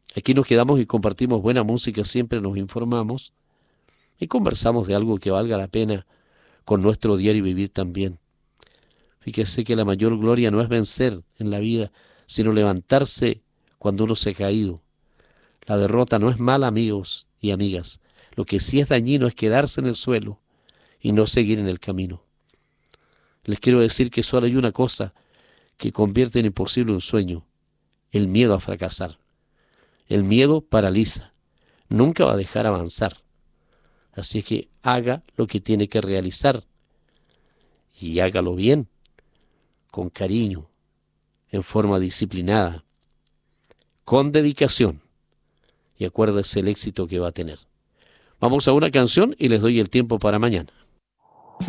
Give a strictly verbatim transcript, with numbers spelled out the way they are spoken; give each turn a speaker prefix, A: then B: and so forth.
A: Aquí nos quedamos y compartimos buena música, siempre nos informamos y conversamos de algo que valga la pena con nuestro diario vivir también. Fíjese que la mayor gloria no es vencer en la vida, sino levantarse cuando uno se ha caído. La derrota no es mala, amigos y amigas. Lo que sí es dañino es quedarse en el suelo y no seguir en el camino. Les quiero decir que solo hay una cosa que convierte en imposible un sueño: el miedo a fracasar. El miedo paraliza, nunca va a dejar avanzar. Así que haga lo que tiene que realizar y hágalo bien, con cariño, en forma disciplinada, con dedicación, y acuérdese el éxito que va a tener. Vamos a una canción y les doy el tiempo para mañana.